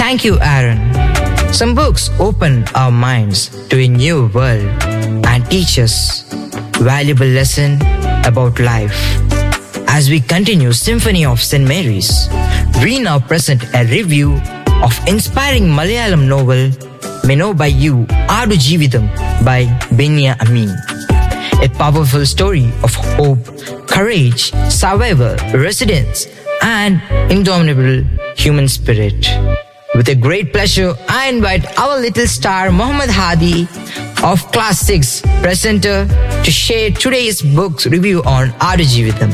Thank you, Aaron. Some books open our minds to a new world and teach us valuable lesson about life. As we continue Symphony of St. Mary's, we now present a review of inspiring Malayalam novel Meno by You, Aadu Jeevitham by Benya Amin. A powerful story of hope, courage, survival, resilience, and indomitable human spirit. With a great pleasure, I invite our little star Muhammad Hadi of Class 6 presenter to share today's book's review on Aadu Jeevitham.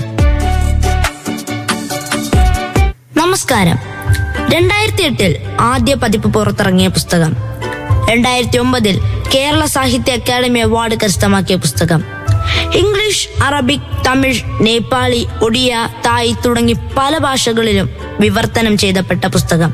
നമസ്കാരം. 2008 ആദ്യ പതിപ്പ് പുറത്തിറങ്ങിയ പുസ്തകം. 2009 കേരള സാഹിത്യ academy award കരസ്ഥമാക്കിയ പുസ്തകം. English, Arabic, Tamil, Nepali, Odia, തായ് തുടങ്ങി പല ഭാഷകളിലും വിവർത്തനം ചെയ്യപ്പെട്ട പുസ്തകം.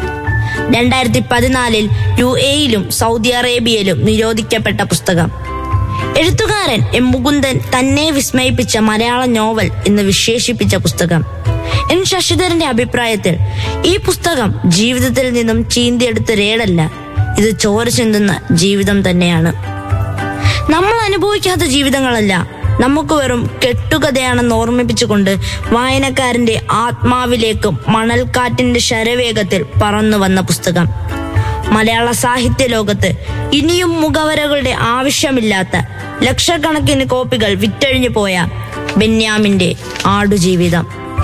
2014 UAE-യിലും സൗദി അറേബ്യയിലും നിരോധിക്കപ്പെട്ട പുസ്തകം. എഴുത്തുകാരൻ എം മുകുന്ദൻ തന്നെ വിസ്മയിപ്പിച്ച മലയാള നോവൽ എന്ന് വിശേഷിപ്പിച്ച പുസ്തകം. എൻ ശശിധരന്റെ അഭിപ്രായത്തിൽ ഈ പുസ്തകം ജീവിതത്തിൽ നിന്നും ചീന്തിയെടുത്ത രേടല്ല, ഇത് ചോര ചിന്തുന്ന ജീവിതം തന്നെയാണ്. നമ്മൾ അനുഭവിക്കാത്ത ജീവിതങ്ങളല്ല, നമുക്ക് വെറും കെട്ടുകഥയാണെന്ന് ഓർമ്മിപ്പിച്ചുകൊണ്ട് വായനക്കാരന്റെ ആത്മാവിലേക്കും മണൽക്കാറ്റിന്റെ ശരവേഗത്തിൽ പറന്നു വന്ന പുസ്തകം. മലയാള സാഹിത്യ ലോകത്ത് ഇനിയും മുഖവരകളുടെ ആവശ്യമില്ലാത്ത ലക്ഷക്കണക്കിന് കോപ്പികൾ വിറ്റഴിഞ്ഞു പോയ ബെന്യാമിന്റെ ആടുജീവിതം.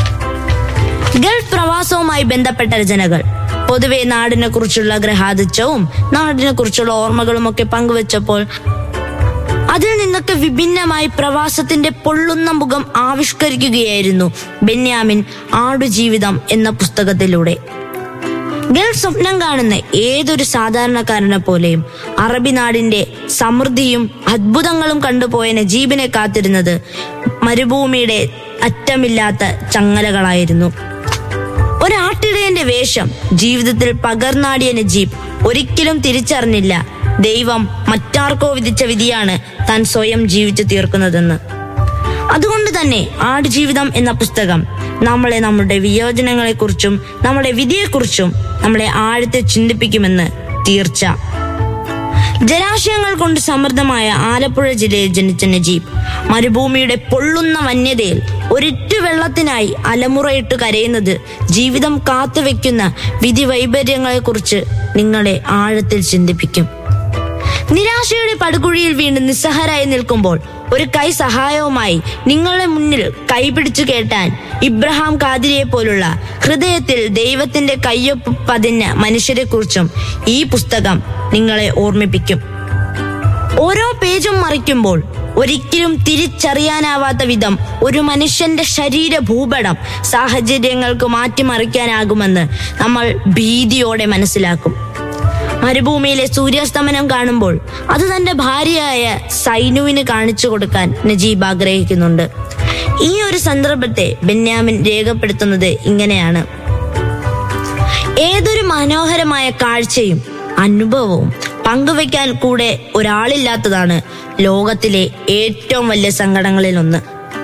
ഗൾഫ് പ്രവാസവുമായി ബന്ധപ്പെട്ട രചനകൾ. പൊതുവെ നാടിനെ കുറിച്ചുള്ള ഗ്രഹാതിച്ചവും നാടിനെ കുറിച്ചുള്ള ഓർമ്മകളും ഒക്കെ പങ്കുവച്ചപ്പോൾ അതിൽ നിന്നൊക്കെ വിഭിന്നമായി പ്രവാസത്തിന്റെ പൊള്ളുന്ന മുഖം ആവിഷ്കരിക്കുകയായിരുന്നു ബെന്യാമിൻ ആടുജീവിതം എന്ന പുസ്തകത്തിലൂടെ. ഗൾഫ് സ്വപ്നം കാണുന്ന ഏതൊരു സാധാരണക്കാരനെ പോലെയും അറബി നാടിന്റെ സമൃദ്ധിയും അത്ഭുതങ്ങളും കണ്ടുപോയ നജീബിനെ കാത്തിരുന്നത് മരുഭൂമിയുടെ അറ്റമില്ലാത്ത ചങ്ങലകളായിരുന്നു. ഒരാട്ടിടയന്റെ വേഷം ജീവിതത്തിൽ പകർന്നാടിയ നജീബ് ഒരിക്കലും തിരിച്ചറിഞ്ഞില്ല ദൈവം മറ്റാർക്കോ വിധിച്ച വിധിയാണ് താൻ സ്വയം ജീവിച്ചു തീർക്കുന്നതെന്ന്. അതുകൊണ്ട് തന്നെ ആടുജീവിതം എന്ന പുസ്തകം നമ്മളെ നമ്മുടെ വിയോജനങ്ങളെക്കുറിച്ചും നമ്മുടെ വിധിയെക്കുറിച്ചും നമ്മളെ ആഴത്തെ ചിന്തിപ്പിക്കുമെന്ന് തീർച്ച. ജലാശയങ്ങൾ കൊണ്ട് സമൃദ്ധമായ ആലപ്പുഴ ജില്ലയിൽ ജനിച്ച നജീബ് മരുഭൂമിയുടെ പൊള്ളുന്ന വന്യതയിൽ ഒരിറ്റു വെള്ളത്തിനായി അലമുറയിട്ട് കരയുന്നത് ജീവിതം കാത്തുവെക്കുന്ന വിധി വൈപര്യങ്ങളെക്കുറിച്ച് നിങ്ങളെ ആഴത്തിൽ ചിന്തിപ്പിക്കും. നിരാശയുടെ പടുകുഴിയിൽ വീണ് നിസ്സഹാരായി നിൽക്കുമ്പോൾ ഒരു കൈ സഹായവുമായി നിങ്ങളുടെ മുന്നിൽ കൈപിടിച്ചു കേട്ടാൻ ഇബ്രഹാം ഖാദിരിയെ പോലുള്ള ഹൃദയത്തിൽ ദൈവത്തിന്റെ കയ്യൊപ്പ് പതിഞ്ഞ മനുഷ്യരെ കുറിച്ചും ഈ പുസ്തകം നിങ്ങളെ ഓർമ്മിപ്പിക്കും. ഓരോ പേജും മറിക്കുമ്പോൾ ഒരിക്കലും തിരിച്ചറിയാനാവാത്ത വിധം ഒരു മനുഷ്യന്റെ ശരീര ഭൂപടം സാഹചര്യങ്ങൾക്ക് മാറ്റിമറിക്കാനാകുമെന്ന് നമ്മൾ ഭീതിയോടെ മനസ്സിലാക്കും. മരുഭൂമിയിലെ സൂര്യാസ്തമനം കാണുമ്പോൾ അത് തന്റെ ഭാര്യയായ സൈനുവിന് കാണിച്ചു കൊടുക്കാൻ നജീബ് ആഗ്രഹിക്കുന്നുണ്ട്. ഈ ഒരു സന്ദർഭത്തെ ബെന്യാമിൻ രേഖപ്പെടുത്തുന്നത് ഇങ്ങനെയാണ്: ഏതൊരു മനോഹരമായ കാഴ്ചയും അനുഭവവും പങ്കുവെക്കാൻ കൂടെ ഒരാളില്ലാത്തതാണ് ലോകത്തിലെ ഏറ്റവും വലിയ സങ്കടങ്ങളിൽ ഒന്ന്.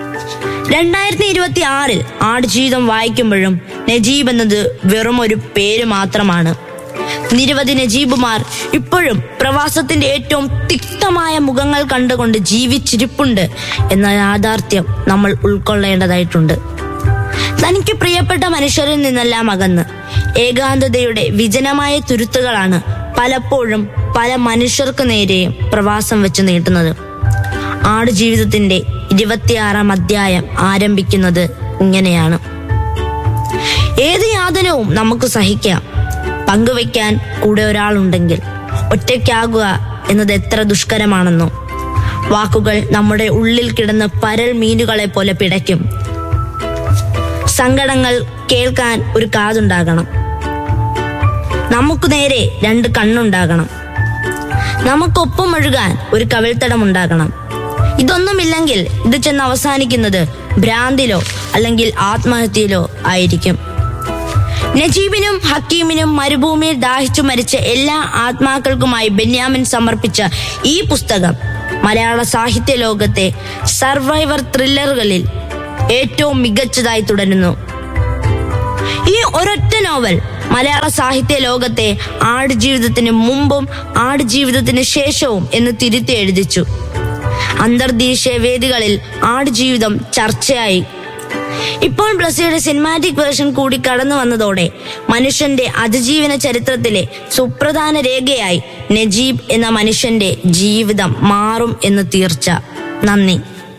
2026 ആടുജീവിതം വായിക്കുമ്പോഴും നജീബ് എന്നത് വെറും ഒരു പേര് മാത്രമാണ്. നിരവധി നജീബുമാർ ഇപ്പോഴും പ്രവാസത്തിന്റെ ഏറ്റവും തിക്തമായ മുഖങ്ങൾ കണ്ടുകൊണ്ട് ജീവിച്ചിരിപ്പുണ്ട് എന്ന യാഥാർത്ഥ്യം നമ്മൾ ഉൾക്കൊള്ളേണ്ടതായിട്ടുണ്ട്. തനിക്ക് പ്രിയപ്പെട്ട മനുഷ്യരിൽ നിന്നെല്ലാം അകന്ന് ഏകാന്തതയുടെ വിജനമായ തുരുത്തുകളാണ് പലപ്പോഴും പല മനുഷ്യർക്ക് നേരെയും പ്രവാസം വെച്ച് നീട്ടുന്നത്. ആടുജീവിതത്തിന്റെ 26ാം അധ്യായം ആരംഭിക്കുന്നത് ഇങ്ങനെയാണ്: ഏത് യാതനവും നമുക്ക് സഹിക്കാം, പങ്കുവെക്കാൻ കൂടെ ഒരാളുണ്ടെങ്കിൽ. ഒറ്റയ്ക്കാകുക എന്നത് എത്ര ദുഷ്കരമാണെന്നോ. വാക്കുകൾ നമ്മുടെ ഉള്ളിൽ കിടന്ന് പരൽ മീനുകളെ പോലെ പിടയ്ക്കും. സങ്കടങ്ങൾ കേൾക്കാൻ ഒരു കാതുണ്ടാകണം. നമുക്ക് നേരെ 2 കണ്ണുണ്ടാകണം. നമുക്കൊപ്പം ഒഴുകാൻ ഒരു കവിൾത്തടമുണ്ടാകണം. ഇതൊന്നുമില്ലെങ്കിൽ ഇത് ചെന്ന് അവസാനിക്കുന്നത് ഭ്രാന്തിലോ അല്ലെങ്കിൽ ആത്മഹത്യയിലോ ആയിരിക്കും. നജീബിനും ഹക്കീമിനും മരുഭൂമിയിൽ ദാഹിച്ചു മരിച്ച എല്ലാ ആത്മാക്കൾക്കുമായി ബെന്യാമിൻ സമർപ്പിച്ച ഈ പുസ്തകം മലയാള സാഹിത്യ ലോകത്തെ സർവൈവർ ത്രില്ലറുകളിൽ ഏറ്റവും മികച്ചതായി തുടരുന്നു. ഈ ഒരൊറ്റ നോവൽ മലയാള സാഹിത്യ ലോകത്തെ ആടുജീവിതത്തിന് മുമ്പും ആടുജീവിതത്തിന് ശേഷവും എന്ന് തിരുത്തി എഴുതിച്ചു. അന്തർദേശീയ വേദികളിൽ ആടുജീവിതം ചർച്ചയായി. ഇപ്പോൾ ബ്ലസ്സിയുടെ സിനിമാറ്റിക് വേർഷൻ കൂടി കടന്നു വന്നതോടെ മനുഷ്യന്റെ അതിജീവന ചരിത്രത്തിലെ സുപ്രധാന രേഖയായി നജീബ് എന്ന മനുഷ്യന്റെ ജീവിതം മാറും എന്ന് തീർച്ച. നന്ദി.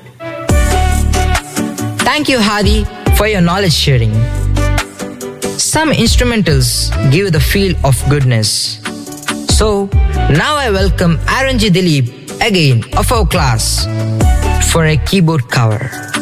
Thank you, Hadi, for your knowledge sharing. Some instrumentals give the feel of goodness. So, now I welcome Aranji Dilip again of our class for a keyboard cover.